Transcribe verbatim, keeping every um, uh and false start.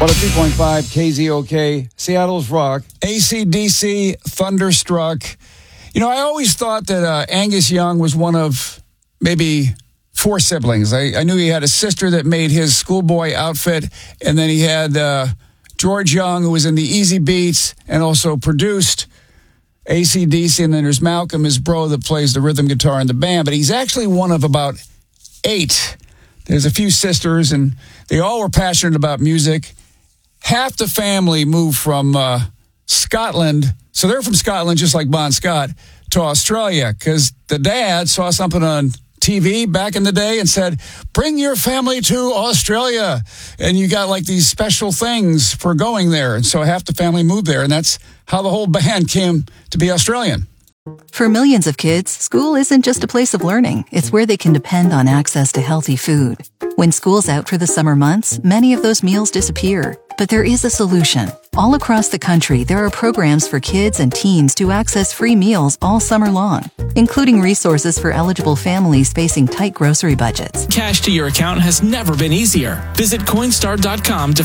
one oh three point five K Z O K, Seattle's Rock. A C D C, Thunderstruck. You know, I always thought that uh, Angus Young was one of maybe four siblings. I, I knew he had a sister that made his schoolboy outfit, and then he had uh, George Young, who was in the Easy Beats and also produced A C D C, and then there's Malcolm, his bro, that plays the rhythm guitar in the band. But he's actually one of about eight. There's a few sisters, and they all were passionate about music. Half the family moved from uh, Scotland, so they're from Scotland, just like Bon Scott, to Australia, because the dad saw something on T V back in the day and said, bring your family to Australia. And you got like these special things for going there. And so half the family moved there, and that's how the whole band came to be Australian. For millions of kids, school isn't just a place of learning. It's where they can depend on access to healthy food. When school's out for the summer months, many of those meals disappear. But there is a solution. All across the country, there are programs for kids and teens to access free meals all summer long, including resources for eligible families facing tight grocery budgets. Cash to your account has never been easier. Visit Coinstar dot com to